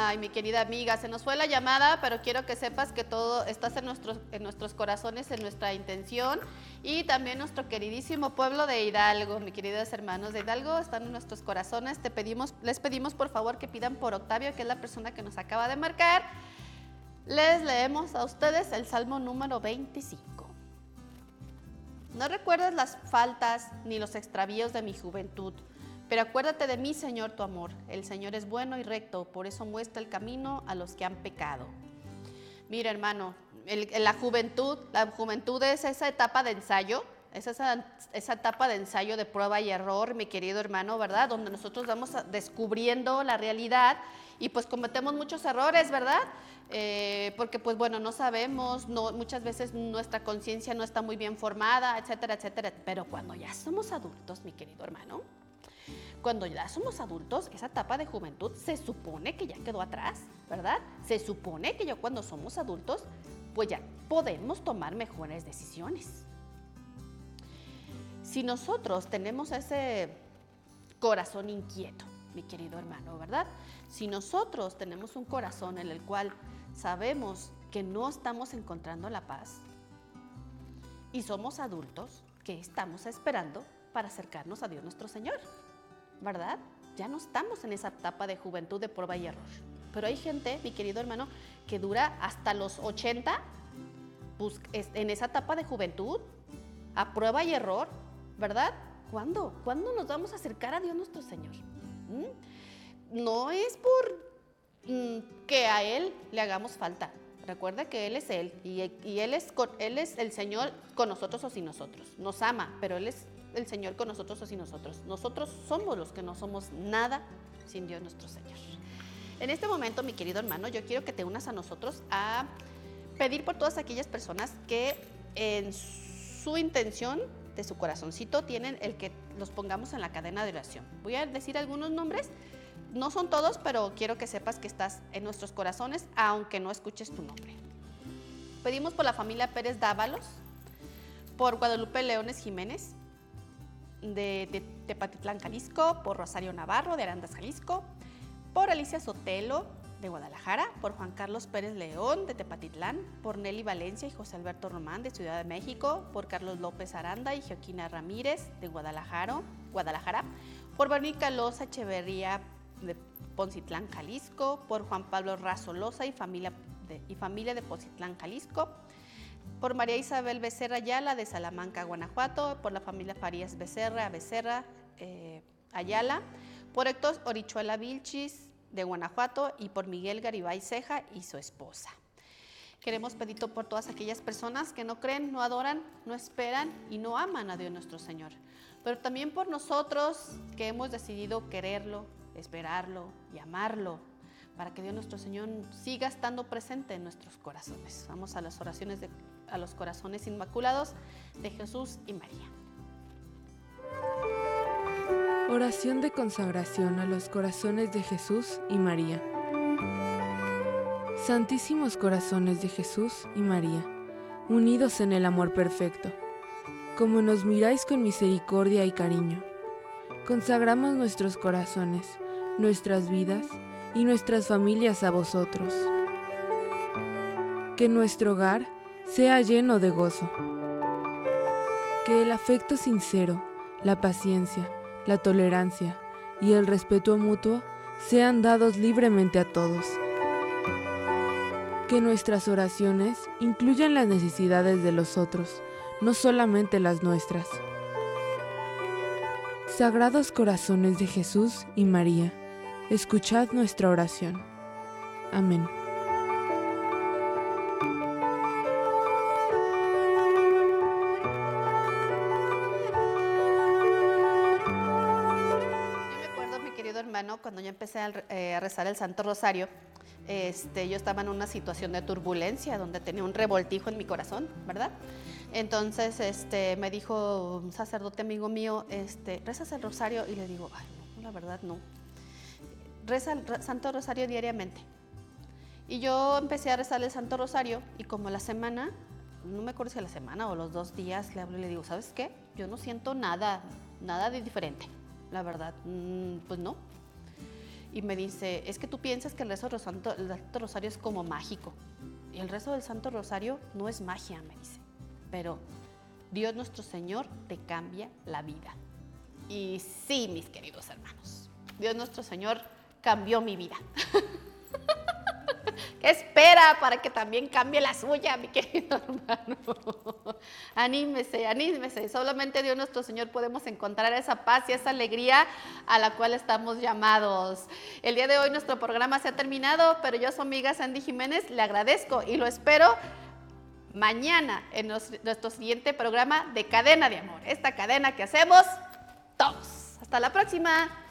Ay, mi querida amiga, se nos fue la llamada, pero quiero que sepas que todo estás en nuestros corazones, en nuestra intención, y también nuestro queridísimo pueblo de Hidalgo, mis queridos hermanos de Hidalgo, están en nuestros corazones. Les pedimos por favor que pidan por Octavio, que es la persona que nos acaba de marcar. Les leemos a ustedes el Salmo número 25. No recuerdes las faltas ni los extravíos de mi juventud, pero acuérdate de mí, Señor, tu amor. El Señor es bueno y recto, por eso muestra el camino a los que han pecado. Mira, hermano, la juventud es esa etapa de ensayo, es esa etapa de ensayo, de prueba y error, mi querido hermano, ¿verdad? Donde nosotros vamos descubriendo la realidad y pues cometemos muchos errores, ¿verdad? Porque pues bueno, no sabemos, muchas veces nuestra conciencia no está muy bien formada, etcétera, etcétera. Pero cuando ya somos adultos, mi querido hermano, cuando ya somos adultos, esa etapa de juventud se supone que ya quedó atrás, ¿verdad? Se supone que ya cuando somos adultos, pues ya podemos tomar mejores decisiones. Si nosotros tenemos ese corazón inquieto, mi querido hermano, ¿verdad? Si nosotros tenemos un corazón en el cual sabemos que no estamos encontrando la paz y somos adultos, ¿qué estamos esperando para acercarnos a Dios nuestro Señor? ¿Verdad? Ya no estamos en esa etapa de juventud de prueba y error. Pero hay gente, mi querido hermano, que dura hasta los 80 en esa etapa de juventud, a prueba y error, ¿verdad? ¿Cuándo? ¿Cuándo nos vamos a acercar a Dios nuestro Señor? No es por que a Él le hagamos falta. Recuerda que Él es Él y Él es el Señor con nosotros o sin nosotros. Nos ama, pero Él es el Señor con nosotros o sin nosotros. Nosotros somos los que no somos nada sin Dios nuestro Señor. En este momento, mi querido hermano, yo quiero que te unas a nosotros a pedir por todas aquellas personas que en su intención de su corazoncito tienen el que los pongamos en la cadena de oración. Voy a decir algunos nombres, no son todos, pero quiero que sepas que estás en nuestros corazones, aunque no escuches tu nombre. Pedimos por la familia Pérez Dávalos, por Guadalupe Leones Jiménez, de Tepatitlán, Jalisco, por Rosario Navarro, de Arandas, Jalisco, por Alicia Sotelo, de Guadalajara, por Juan Carlos Pérez León, de Tepatitlán, por Nelly Valencia y José Alberto Román, de Ciudad de México, por Carlos López Aranda y Joaquina Ramírez, de Guadalajara, por Verónica Loza Echeverría, de Poncitlán, Jalisco, por Juan Pablo Razo Loza y familia de Poncitlán, Jalisco, por María Isabel Becerra Ayala, de Salamanca, Guanajuato, por la familia Farías Becerra Ayala, por Héctor Orichuela Vilchis, de Guanajuato, y por Miguel Garibay Ceja y su esposa. Queremos pedir por todas aquellas personas que no creen, no adoran, no esperan y no aman a Dios nuestro Señor, pero también por nosotros que hemos decidido quererlo, esperarlo y amarlo, para que Dios nuestro Señor siga estando presente en nuestros corazones. Vamos a las oraciones a los corazones inmaculados de Jesús y María. Oración de consagración a los corazones de Jesús y María. Santísimos corazones de Jesús y María, unidos en el amor perfecto, como nos miráis con misericordia y cariño, consagramos nuestros corazones, nuestras vidas y nuestras familias a vosotros. Que nuestro hogar sea lleno de gozo. Que el afecto sincero, la paciencia, la tolerancia y el respeto mutuo sean dados libremente a todos. Que nuestras oraciones incluyan las necesidades de los otros, no solamente las nuestras. Sagrados corazones de Jesús y María, escuchad nuestra oración. Amén. Cuando yo empecé a rezar el Santo Rosario, yo estaba en una situación de turbulencia donde tenía un revoltijo en mi corazón, ¿verdad? Entonces me dijo un sacerdote amigo mío, ¿rezas el rosario? Y le digo, ay, no, la verdad no. Reza el Santo Rosario diariamente. Y yo empecé a rezar el Santo Rosario y como la semana, no me acuerdo si a la semana o los 2 días, le hablo y le digo, ¿sabes qué? Yo no siento nada de diferente, la verdad, pues no. y me dice, es que tú piensas que el rezo del Santo Rosario es como mágico. Y el rezo del Santo Rosario no es magia, me dice, pero Dios nuestro Señor te cambia la vida. Y sí, mis queridos hermanos, Dios nuestro Señor cambió mi vida. ¿Qué espera para que también cambie la suya, mi querido hermano? Anímese, anímese. Solamente Dios nuestro Señor podemos encontrar esa paz y esa alegría a la cual estamos llamados. El día de hoy nuestro programa se ha terminado, pero yo, su amiga Sandy Jiménez, le agradezco y lo espero mañana en nuestro siguiente programa de Cadena de Amor. Esta cadena que hacemos todos. Hasta la próxima.